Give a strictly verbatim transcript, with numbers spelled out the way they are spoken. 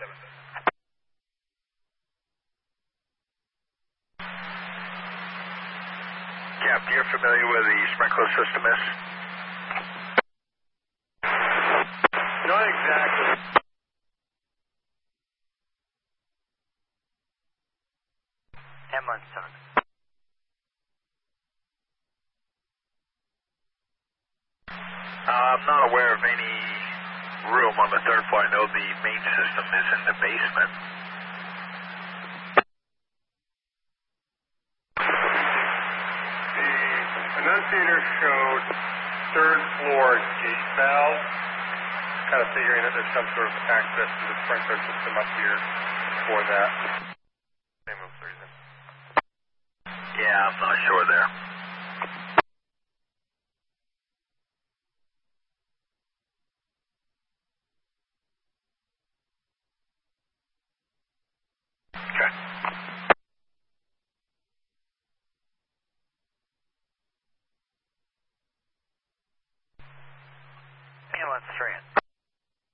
Cap, you're familiar with the sprinkler system is? Not exactly. ten one seven. Uh, I'm not aware of any room on the third floor. I know the main system is in the basement. The annunciator showed third floor gate valve, kind of figuring that there's some sort of access to the sprinkler system up here for that. Ambulance reason. Yeah, I'm not sure there. Okay. Ambulance three.